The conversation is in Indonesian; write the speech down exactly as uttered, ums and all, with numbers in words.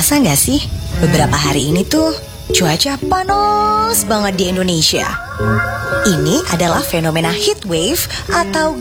Kerasa nggak sih, beberapa hari ini tuh cuaca panas banget di Indonesia. Ini adalah fenomena heat wave atau